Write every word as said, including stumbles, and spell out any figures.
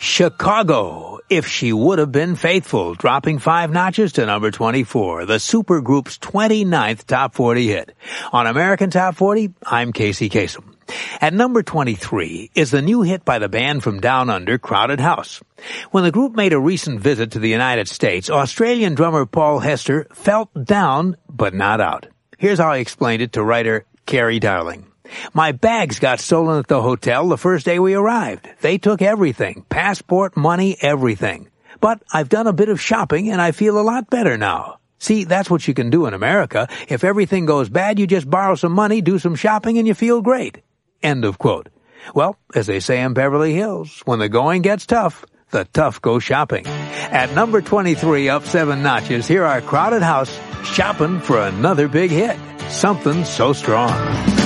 Chicago, If She Would Have Been Faithful, dropping five notches to number twenty-four, the supergroup's twenty-ninth top forty hit. On American Top forty, I'm Casey Kasem. At number twenty-three is the new hit by the band from Down Under, Crowded House. When the group made a recent visit to the United States, Australian drummer Paul Hester felt down, but not out. Here's how he explained it to writer Carrie Darling. My bags got stolen at the hotel the first day we arrived. They took everything, passport, money, everything. But I've done a bit of shopping and I feel a lot better now. See, that's what you can do in America. If everything goes bad, you just borrow some money, do some shopping, and you feel great. End of quote. Well, as they say in Beverly Hills, when the going gets tough, the tough go shopping. At number twenty-three, up seven notches, here are Crowded House shopping for another big hit. Something So Strong.